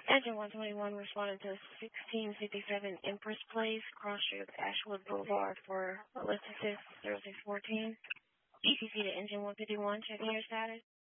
Engine 121 responded to 1657 Empress Place, Cross Street, Ashwood Boulevard for Elizabeth 0614. ECC to Engine 151, checking your status.